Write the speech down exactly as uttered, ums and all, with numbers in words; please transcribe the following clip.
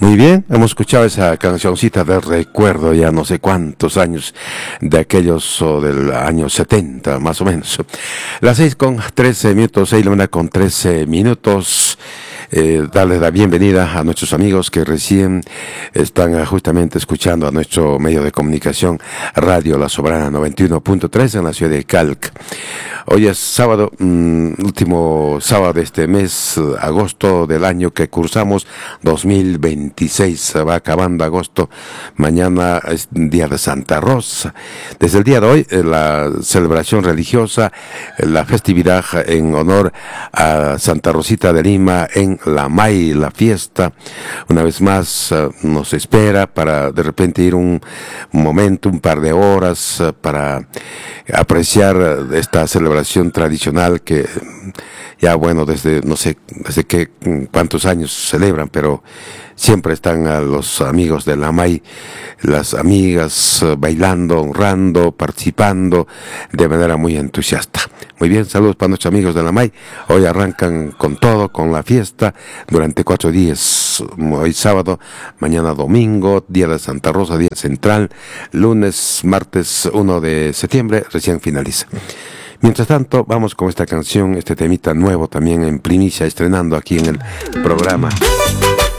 Muy bien, hemos escuchado esa cancioncita de recuerdo, ya no sé cuántos años, de aquellos o del año setenta, más o menos. Las seis con trece minutos, seis luna con trece minutos. Eh, darles la bienvenida a nuestros amigos que recién están uh, justamente escuchando a nuestro medio de comunicación, Radio La Soberana noventa y uno punto tres en la ciudad de Calc. Hoy es sábado, mmm, último sábado de este mes, uh, agosto del año que cursamos, dos mil veintiséis. Se va acabando agosto. Mañana es día de Santa Rosa. Desde el día de hoy, eh, la celebración religiosa, eh, la festividad en honor a Santa Rosita de Lima en la M A I, la fiesta, una vez más uh, nos espera para de repente ir un, un momento, un par de horas uh, para apreciar uh, esta celebración tradicional que ya bueno, desde no sé, desde qué, cuántos años celebran, pero siempre están a los amigos de la M A I, las amigas uh, bailando, honrando, participando de manera muy entusiasta. Muy bien, saludos para nuestros amigos de la M A I. Hoy arrancan con todo, con la fiesta, durante cuatro días. Hoy sábado, mañana domingo, día de Santa Rosa, día central, lunes, martes uno de septiembre, recién finaliza. Mientras tanto, vamos con esta canción, este temita nuevo también en primicia, estrenando aquí en el programa.